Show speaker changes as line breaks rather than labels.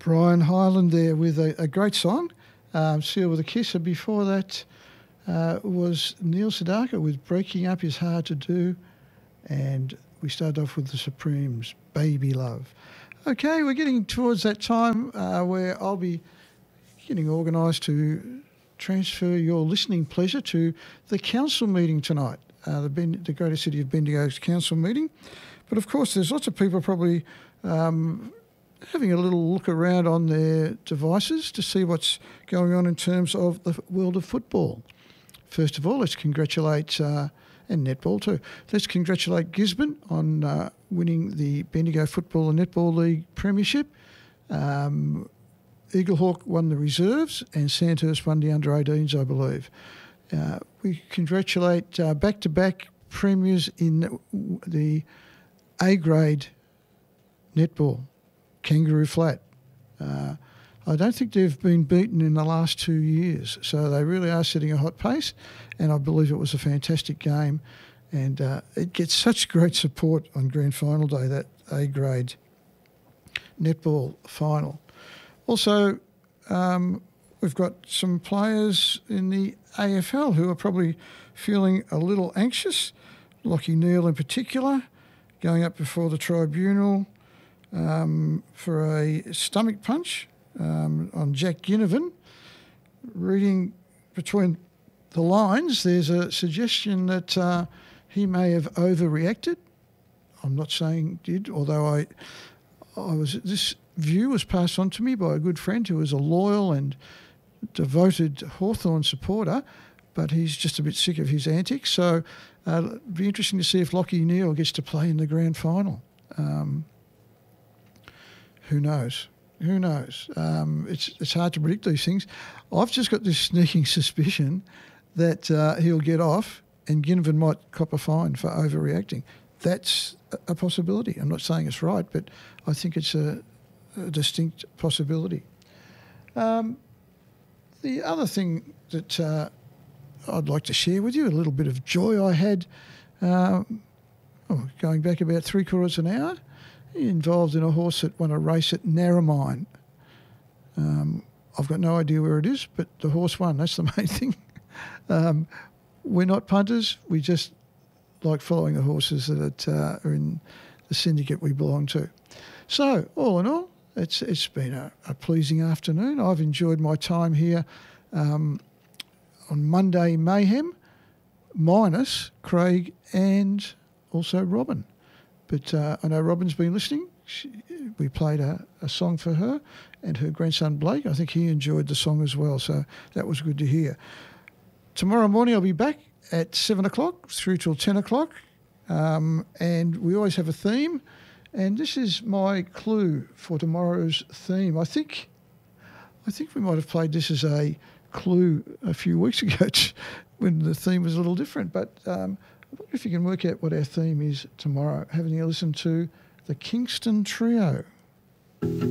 Brian Hyland there with a great song, Seal with a Kiss. And before that was Neil Sedaka with Breaking Up Is Hard to Do. And we started off with the Supremes, Baby Love. Okay, we're getting towards that time where I'll be getting organised to transfer your listening pleasure to the council meeting tonight, the Greater City of Bendigo's council meeting. But of course, there's lots of people probably having a little look around on their devices to see what's going on in terms of the world of football. First of all, let's congratulate, and netball too, let's congratulate Gisborne on winning the Bendigo Football and Netball League Premiership. Eaglehawk won the reserves and Sandhurst won the under-18s, I believe. We congratulate back-to-back premiers in the A-grade netball, Kangaroo Flat. I don't think they've been beaten in the last 2 years, so they really are setting a hot pace, and I believe it was a fantastic game, and it gets such great support on Grand Final Day, that A-grade netball final. Also, we've got some players in the AFL who are probably feeling a little anxious. Lachie Neale in particular, going up before the tribunal for a stomach punch on Jack Ginnivan. Reading between the lines, there's a suggestion that he may have overreacted. I'm not saying did, although this view was passed on to me by a good friend who is a loyal and devoted Hawthorn supporter, but he's just a bit sick of his antics. So it'll be interesting to see if Lachie Neale gets to play in the grand final. Who knows? Who knows? It's hard to predict these things. I've just got this sneaking suspicion that he'll get off and Ginnivan might cop a fine for overreacting. That's a possibility. I'm not saying it's right, but I think it's a distinct possibility. The other thing that I'd like to share with you, a little bit of joy I had going back about 3/4 an hour, involved in a horse that won a race at Narromine. I've got no idea where it is, but the horse won. That's the main thing. We're not punters. We just like following the horses that are in the syndicate we belong to. So, all in all, it's been a pleasing afternoon. I've enjoyed my time here on Monday Mayhem, minus Craig and also Robin. But I know Robin's been listening. We played a song for her and her grandson Blake. I think he enjoyed the song as well, so that was good to hear. Tomorrow morning I'll be back at 7 o'clock through till 10 o'clock, and we always have a theme, and this is my clue for tomorrow's theme. I think we might have played this as a clue a few weeks ago when the theme was a little different, but I wonder if you can work out what our theme is tomorrow, having a listen to the Kingston Trio.